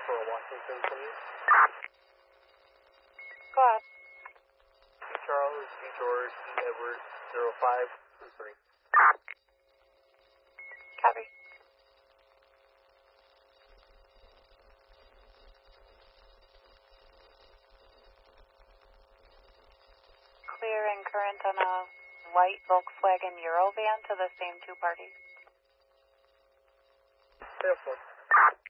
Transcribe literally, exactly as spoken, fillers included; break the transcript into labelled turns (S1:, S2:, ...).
S1: for Washington, please.
S2: Go ahead.
S1: Charles, G. George, E. Edward, zero five two three.
S2: Copy. Clear and current on a white Volkswagen Eurovan to the same two parties.
S1: Therefore.